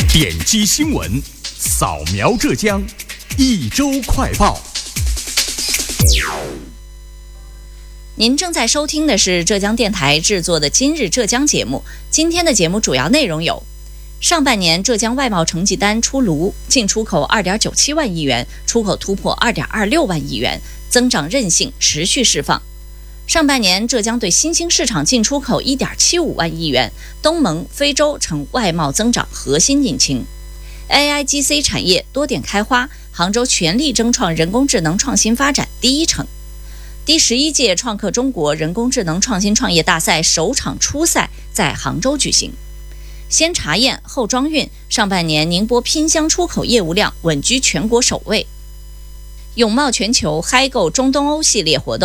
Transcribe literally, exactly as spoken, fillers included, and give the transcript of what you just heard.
点击新闻，扫描浙江，一周快报。 您正在收听的是浙江电台制作的今日浙江节目。今天的节目主要内容有：上半年浙江外贸成绩单出炉，进出口 二点九七万亿元，出口突破 二点二六万亿元，增长韧性持续释放。上半年浙江对新兴市场进出口 一点七五万亿元，东盟、非洲成外贸增长核心引擎。A I G C 产业多点开花，杭州全力争创人工智能创新发展第一城。第十一届创客中国人工智能创新创业大赛首场初赛在杭州举行。先查验后装运，上半年宁波拼箱出口业务量稳居全国首位。永贸全球嗨购中东欧系列活动